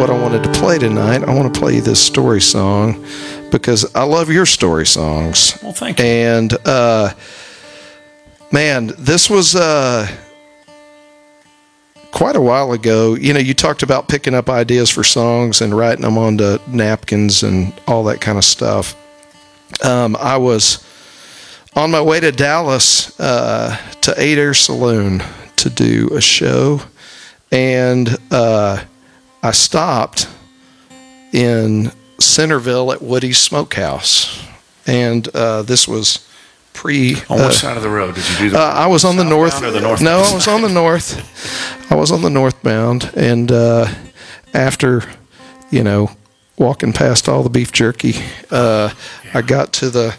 what I wanted to play tonight. I want to play you this story song because I love your story songs. Well, thank you. And, man, this was quite a while ago. You know, you talked about picking up ideas for songs and writing them onto napkins and all that kind of stuff. I was on my way to Dallas to 8 Air Saloon to do a show, and I stopped in Centerville at Woody's Smokehouse, and this was pre. On which side of the road did you do that? I was on the north. Or the north? No, I was on the north. I was on the northbound, and after, you know, walking past all the beef jerky, I got to the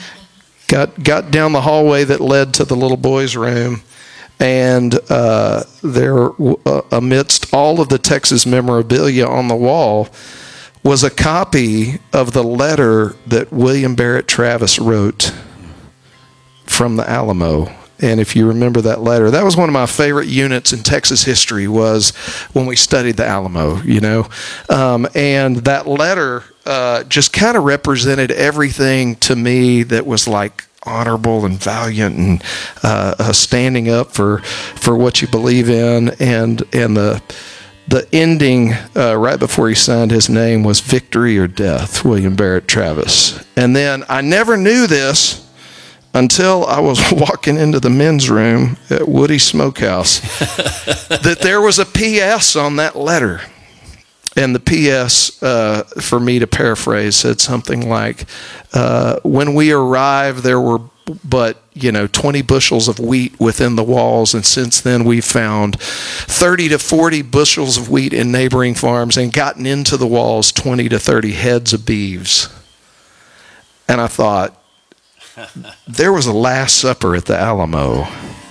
got down the hallway that led to the little boys' room, and there, amidst all of the Texas memorabilia on the wall, was a copy of the letter that William Barrett Travis wrote from the Alamo. And if you remember that letter, that was one of my favorite units in Texas history, was when we studied the Alamo, you know. And that letter just kind of represented everything to me that was like honorable and valiant and standing up for what you believe in. And the ending right before he signed his name was "Victory or Death, William Barrett Travis." And then I never knew this until I was walking into the men's room at Woody Smokehouse, that there was a P.S. on that letter. And the P.S., for me to paraphrase, said something like, when we arrived, there were but, 20 bushels of wheat within the walls, and since then we've found 30 to 40 bushels of wheat in neighboring farms and gotten into the walls 20 to 30 heads of beeves. And I thought, there was a Last Supper at the Alamo,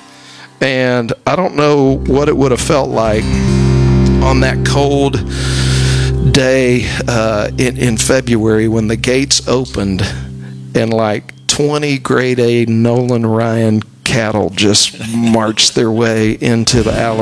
and I don't know what it would have felt like on that cold day in February when the gates opened and like 20 grade A Nolan Ryan cattle just marched their way into the Alamo.